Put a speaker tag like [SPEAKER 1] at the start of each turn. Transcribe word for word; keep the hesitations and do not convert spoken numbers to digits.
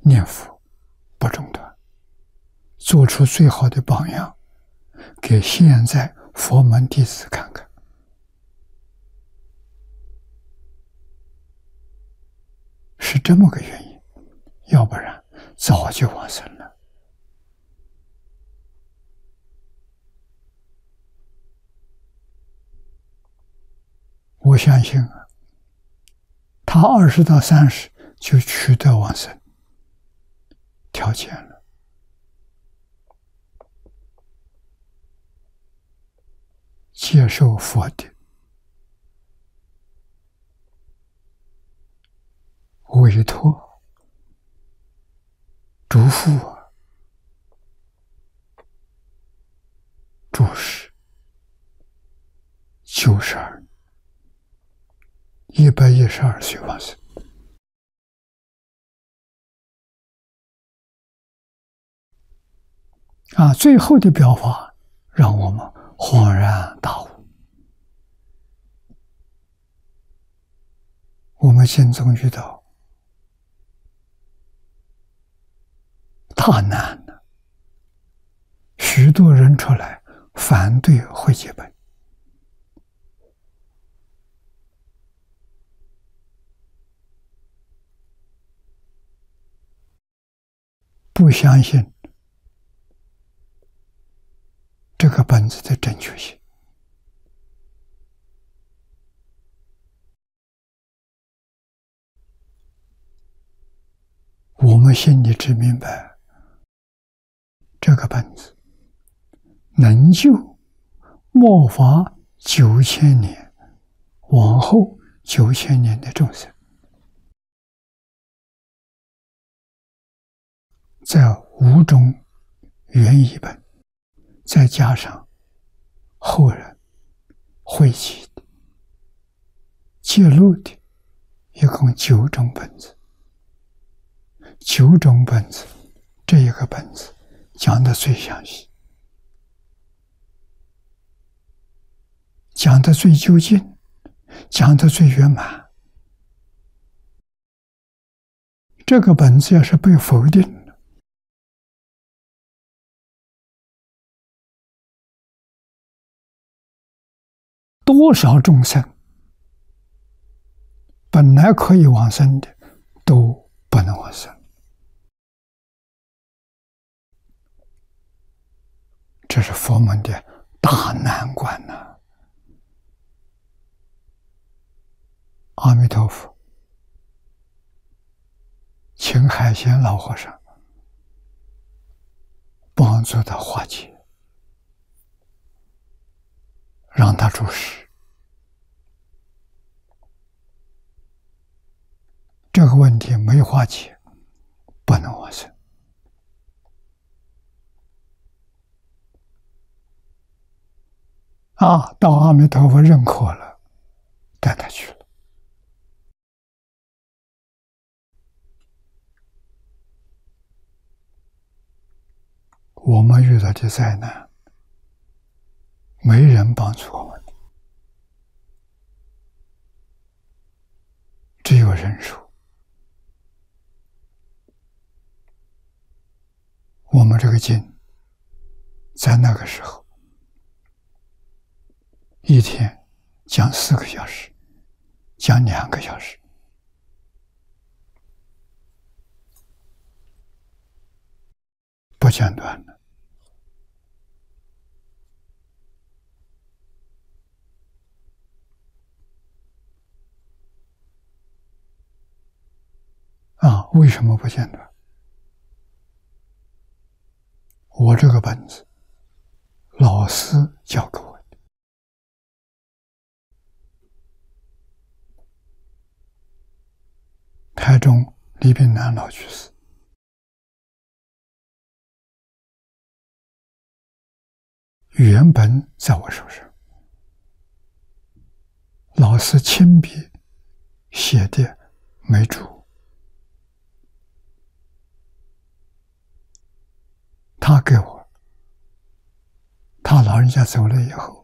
[SPEAKER 1] 念佛不中断，做出最好的榜样，给现在佛门弟子看看。是这么个原因，要不然早就往生了。我相信啊，他二十到三十就取得往生条件了。接受佛的委托、嘱咐、注释，九十二，一百一十二岁往生。啊，最后的表法让我们恍然大悟。我们心中遇到大难了，许多人出来反对会解本，不相信这个本子的正确性。我们心里只明白，这个本子能救末法九千年往后九千年的众生，在五种原译本，再加上后人汇集的、记录的，一共九种本子。九种本子，这一个本子讲的最详细，讲的最究竟，讲的最圆满。这个本子要是被否定了，多少众生本来可以往生的，都不能往生。这是佛门的大难关呐、啊！阿弥陀佛，请海贤老和尚帮助他化解，让他注释。这个问题没化解，不能往生。啊，到阿弥陀佛认可了，带他去了。我们遇到的灾难，没人帮助我们，只有人数。我们这个经，在那个时候，一天讲四个小时，讲两个小时，不间断的。啊，为什么不间断？我这个本子，老师教给我的，台中李炳南老居士原本在我手上，老师亲笔写的没注，他给我，他老人家走了以后，